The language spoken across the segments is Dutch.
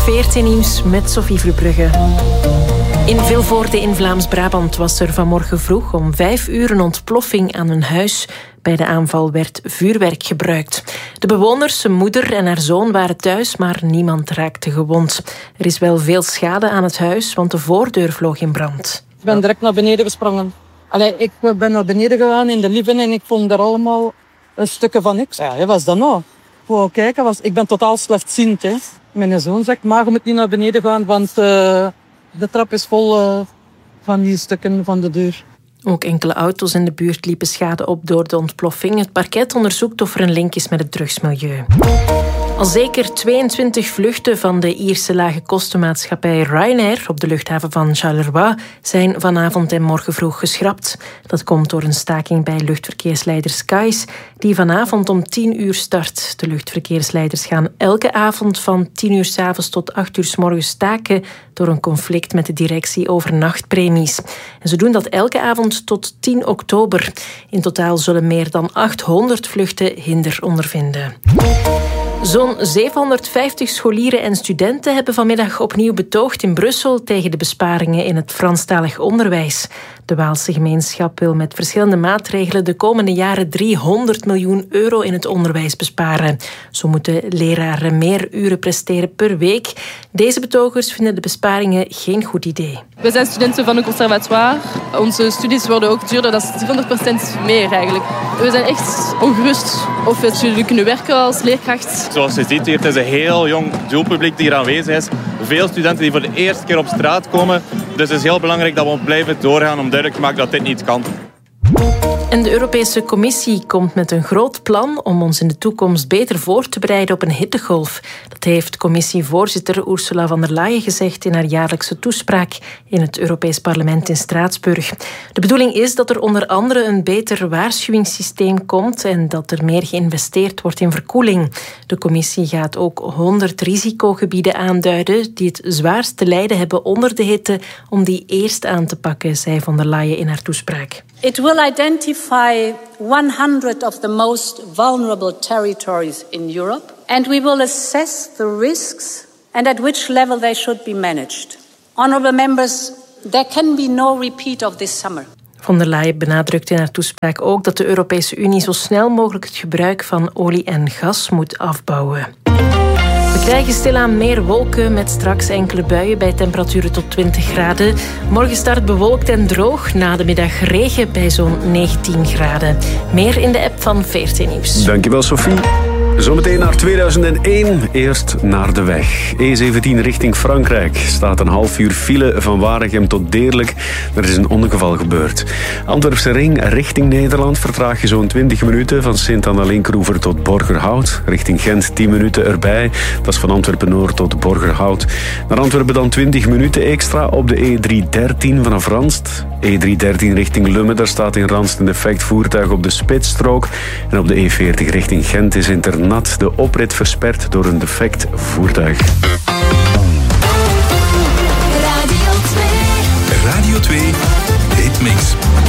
VRT Nieuws met Sophie Verbrugge. In Vilvoorde in Vlaams-Brabant was er vanmorgen vroeg om 5 uur een ontploffing aan een huis. Bij de aanval werd vuurwerk gebruikt. De bewoners, zijn moeder en haar zoon waren thuis, maar niemand raakte gewond. Er is wel veel schade aan het huis, want de voordeur vloog in brand. Ik ben direct naar beneden gesprongen. Ik ben naar beneden gegaan in de living en ik vond er allemaal stukken van niks. Ja, wat was dat nou? Ik wou kijken, ik ben totaal slechtziend. Hè. Mijn zoon zegt, maar je moet niet naar beneden gaan, want de trap is vol van die stukken van de deur. Ook enkele auto's in de buurt liepen schade op door de ontploffing. Het parket onderzoekt of er een link is met het drugsmilieu. Al zeker 22 vluchten van de Ierse lage kostenmaatschappij Ryanair op de luchthaven van Charleroi zijn vanavond en morgen vroeg geschrapt. Dat komt door een staking bij luchtverkeersleider Skies, die vanavond om 10 uur start. De luchtverkeersleiders gaan elke avond van 10 uur 's avonds tot 8 uur 's morgens staken door een conflict met de directie over nachtpremies. En ze doen dat elke avond tot 10 oktober. In totaal zullen meer dan 800 vluchten hinder ondervinden. Zo'n 750 scholieren en studenten hebben vanmiddag opnieuw betoogd in Brussel tegen de besparingen in het Franstalig onderwijs. De Waalse gemeenschap wil met verschillende maatregelen de komende jaren 300 miljoen euro in het onderwijs besparen. Zo moeten leraren meer uren presteren per week. Deze betogers vinden de besparingen geen goed idee. We zijn studenten van een conservatoire. Onze studies worden ook duurder, dat is 400% meer eigenlijk. We zijn echt ongerust of we zullen kunnen werken als leerkracht. Zoals je ziet, hier, het is een heel jong doelpubliek die hier aanwezig is. Veel studenten die voor de eerste keer op straat komen. Dus het is heel belangrijk dat we blijven doorgaan om duidelijk te maken dat dit niet kan. En de Europese Commissie komt met een groot plan om ons in de toekomst beter voor te bereiden op een hittegolf. Dat heeft commissievoorzitter Ursula von der Leyen gezegd in haar jaarlijkse toespraak in het Europees Parlement in Straatsburg. De bedoeling is dat er onder andere een beter waarschuwingssysteem komt en dat er meer geïnvesteerd wordt in verkoeling. De Commissie gaat ook 100 risicogebieden aanduiden die het zwaarst te lijden hebben onder de hitte, om die eerst aan te pakken, zei von der Leyen in haar toespraak. It will identify 100 of the most vulnerable territories in Europe, and we will assess the risks and at which level they should be managed. Honourable members, there can be no repeat of this summer. Von der Leyen benadrukte in haar toespraak ook dat de Europese Unie zo snel mogelijk het gebruik van olie en gas moet afbouwen. We krijgen stilaan meer wolken met straks enkele buien bij temperaturen tot 20 graden. Morgen start bewolkt en droog. Na de middag regen bij zo'n 19 graden. Meer in de app van VRT Nieuws. Dankjewel, Sophie. Zometeen naar 2001, eerst naar de weg. E17 richting Frankrijk staat een half uur file van Waregem tot Deerlijk. Er is een ongeval gebeurd. Antwerpse ring richting Nederland vertraag je zo'n 20 minuten van Sint-Anna-Linkeroever tot Borgerhout. Richting Gent 10 minuten erbij. Dat is van Antwerpen-Noord tot Borgerhout. Naar Antwerpen dan 20 minuten extra op de E313 vanaf Ranst. E313 richting Lummen, daar staat in Ranst een defect voertuig op de spitsstrook. En op de E40 richting Gent is internaat de oprit versperd door een defect voertuig. Radio 2 Hitmix.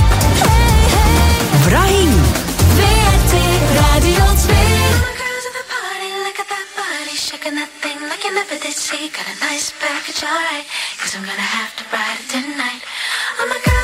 Brahim. VRT Radio 2. Girls at the party, look at that body, shaking that thing like you never did. She got a nice package, alright, 'cause I'm gonna have to ride it tonight. Oh my God.